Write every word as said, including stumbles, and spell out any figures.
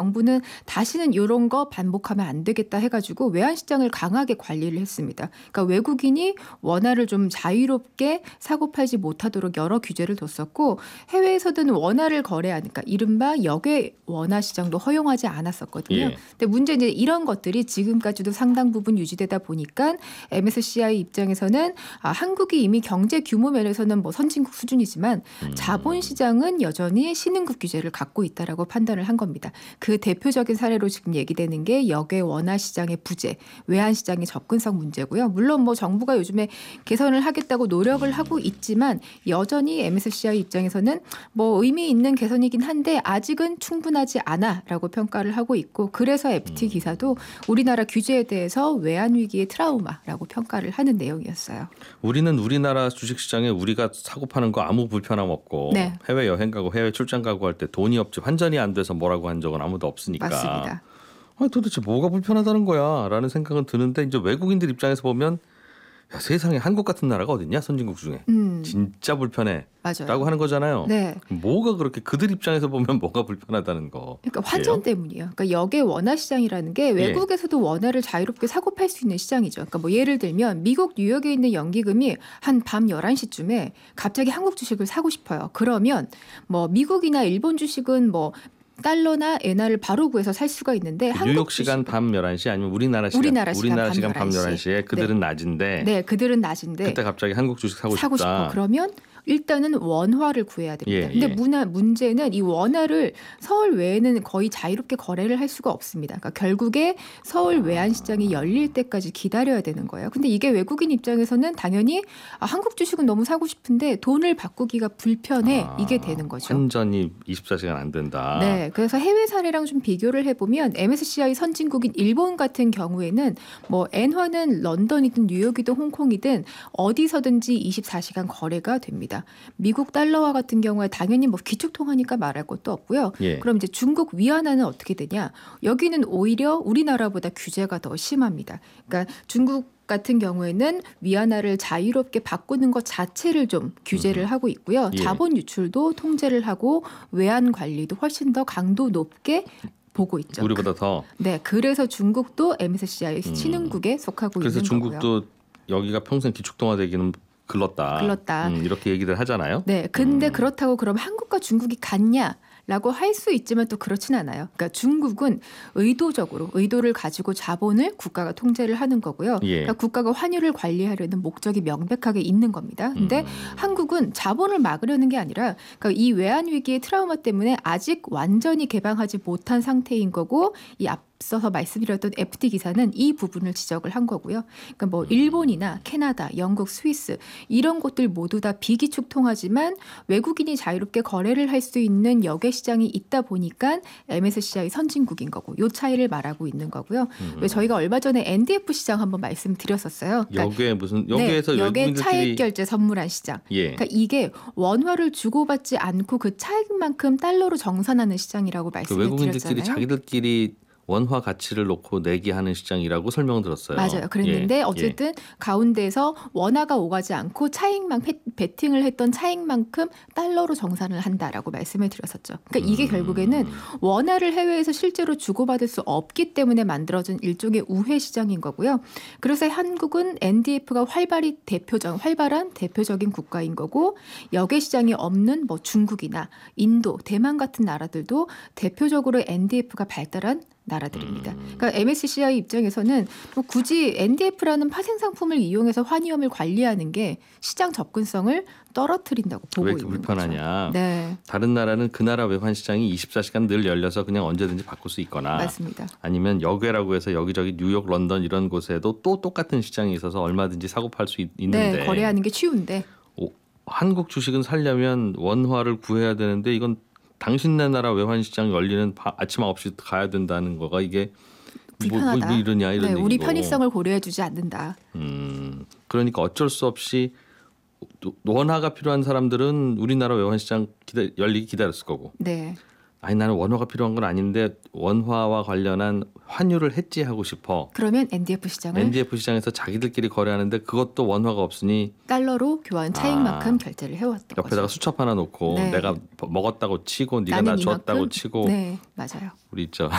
정부는 다시는 이런 거 반복하면 안 되겠다 해가지고 외환시장을 강하게 관리를 했습니다. 그러니까 외국인이 원화를 좀 자유롭게 사고 팔지 못하도록 여러 규제를 뒀었고 해외에서든 원화를 거래하니까 이른바 역외 원화 시장도 허용하지 않았었거든요. 예. 근데 문제는 이제 이런 것들이 지금까지도 상당 부분 유지되다 보니까 엠에스시아이 입장에서는 아, 한국이 이미 경제 규모 면에서는 뭐 선진국 수준이지만 음. 자본시장은 여전히 신흥국 규제를 갖고 있다라고 판단을 한 겁니다. 그 대표적인 사례로 지금 얘기되는 게 역외 원화 시장의 부재, 외환 시장의 접근성 문제고요. 물론 뭐 정부가 요즘에 개선을 하겠다고 노력을 하고 있지만 여전히 엠에스시아이 입장에서는 뭐 의미 있는 개선이긴 한데 아직은 충분하지 않아라고 평가를 하고 있고 그래서 에프티 기사도 우리나라 규제에 대해서 외환 위기의 트라우마라고 평가를 하는 내용이었어요. 우리는 우리나라 주식시장에 우리가 사고 파는 거 아무 불편함 없고 네. 해외 여행 가고 해외 출장 가고 할 때 돈이 없지 환전이 안 돼서 뭐라고 한 적은 아무도 없으니까. 맞습니다. 아니, 도대체 뭐가 불편하다는 거야 라는 생각은 드는데 이제 외국인들 입장에서 보면 야, 세상에 한국 같은 나라가 어딨냐 선진국 중에. 음. 진짜 불편해 맞아요. 라고 하는 거잖아요. 네. 뭐가 그렇게 그들 입장에서 보면 뭐가 불편하다는 거. 그러니까 환전 때문이에요. 그러니까 역의 원화 시장이라는 게 외국에서도 원화를 자유롭게 사고 팔 수 있는 시장이죠. 그러니까 뭐 예를 들면 미국 뉴욕에 있는 연기금이 한 밤 열한 시쯤에 갑자기 한국 주식을 사고 싶어요. 그러면 뭐 미국이나 일본 주식은 뭐 달러나 엔화를 바로 구해서 살 수가 있는데 뉴욕 시간 밤 열한 시 아니면 우리나라 시간 우리나라 시간, 우리나라 밤, 시간 밤 열한 열한 시. 시에 그들은 네. 낮인데 네, 그들은 낮인데 그때 갑자기 한국 주식 사고, 사고 싶다. 싶어. 그러면 일단은 원화를 구해야 됩니다. 예, 근데 예. 문화, 문제는 이 원화를 서울 외에는 거의 자유롭게 거래를 할 수가 없습니다. 그러니까 결국에 서울 외환시장이 열릴 때까지 기다려야 되는 거예요. 근데 이게 외국인 입장에서는 당연히 아, 한국 주식은 너무 사고 싶은데 돈을 바꾸기가 불편해. 아, 이게 되는 거죠. 환전이 이십사 시간 안 된다. 네, 그래서 해외 사례랑 좀 비교를 해보면 엠에스시아이 선진국인 일본 같은 경우에는 뭐 엔화는 런던이든 뉴욕이든 홍콩이든 어디서든지 이십사 시간 거래가 됩니다. 미국 달러화 같은 경우에 당연히 뭐 기축통화니까 말할 것도 없고요. 예. 그럼 이제 중국 위안화는 어떻게 되냐? 여기는 오히려 우리나라보다 규제가 더 심합니다. 그러니까 중국 같은 경우에는 위안화를 자유롭게 바꾸는 것 자체를 좀 규제를 하고 있고요. 예. 자본 유출도 통제를 하고 외환 관리도 훨씬 더 강도 높게 보고 있죠. 우리보다 더. 네, 그래서 중국도 엠에스시아이 신흥국에 속하고 그래서 있는 중국도 거고요. 여기가 평생 기축통화 되기는 글렀다. 글렀다. 음, 이렇게 얘기를 하잖아요. 네, 근데 음. 그렇다고 그럼 한국과 중국이 같냐? 라고 할 수 있지만 또 그렇진 않아요. 그러니까 중국은 의도적으로 의도를 가지고 자본을 국가가 통제를 하는 거고요. 예. 그러니까 국가가 환율을 관리하려는 목적이 명백하게 있는 겁니다. 근데 음. 한국은 자본을 막으려는 게 아니라 그러니까 이 외환 위기의 트라우마 때문에 아직 완전히 개방하지 못한 상태인 거고 이 앞 앞서서 말씀드렸던 에프티 기사는 이 부분을 지적을 한 거고요. 그러니까 뭐 일본이나 캐나다, 영국, 스위스 이런 곳들 모두 다 비기축 통화지만 외국인이 자유롭게 거래를 할 수 있는 역외 시장이 있다 보니까 엠에스시아이 선진국인 거고 이 차이를 말하고 있는 거고요. 음. 왜 저희가 얼마 전에 엔디에프 시장 한번 말씀드렸었어요. 그러니까 역에 무슨 여기에서 네, 역외 외국인들끼리 차익 결제 선물한 시장. 예. 그러니까 이게 원화를 주고받지 않고 그 차익만큼 달러로 정산하는 시장이라고 그 말씀을 외국인들끼리 드렸잖아요. 자기들끼리 원화 가치를 놓고 내기하는 시장이라고 설명을 들었어요. 맞아요. 그랬는데 예. 어쨌든 예. 가운데에서 원화가 오가지 않고 차익만 베팅을 했던 차익만큼 달러로 정산을 한다라고 말씀을 드렸었죠. 그러니까 이게 음. 결국에는 원화를 해외에서 실제로 주고받을 수 없기 때문에 만들어진 일종의 우회 시장인 거고요. 그래서 한국은 엔디에프가 활발히 대표적 활발한 대표적인 국가인 거고 역외 시장이 없는 뭐 중국이나 인도, 대만 같은 나라들도 대표적으로 엔디에프가 발달한 나라들입니다. 그러니까 엠에스시아이 입장에서는 뭐 굳이 엔디에프라는 파생 상품을 이용해서 환위험을 관리하는 게 시장 접근성을 떨어뜨린다고 보고 왜 이렇게 있는 불편하냐. 거죠. 네, 다른 나라는 그 나라 외환 시장이 이십사 시간 늘 열려서 그냥 언제든지 바꿀 수 있거나 맞습니다. 아니면 역외라고 해서 여기저기 뉴욕, 런던 이런 곳에도 또 똑같은 시장이 있어서 얼마든지 사고 팔 수 있는데 네, 거래하는 게 쉬운데 오, 한국 주식은 살려면 원화를 구해야 되는데 이건 당신네 나라 외환 시장 열리는 바, 아침 아홉 시 가야 된다는 거가 이게 불편하다. 뭐, 뭐 이러냐 이런 네, 얘기고. 우리 편익성을 고려해주지 않는다. 음, 그러니까 어쩔 수 없이 원화가 필요한 사람들은 우리나라 외환 시장 기다, 열리기 기다렸을 거고. 네. 아니 나는 원화가 필요한 건 아닌데 원화와 관련한 환율을 해지하고 싶어. 그러면 엔디에프 시장을 엔디에프 시장에서 자기들끼리 거래하는데 그것도 원화가 없으니 달러로 교환 차익만큼 아, 결제를 해왔던 옆에다가 거죠. 수첩 하나 놓고 네. 내가 먹었다고 치고 네가 나는 나 줬다고 이만큼? 치고 네, 맞아요. 우리 저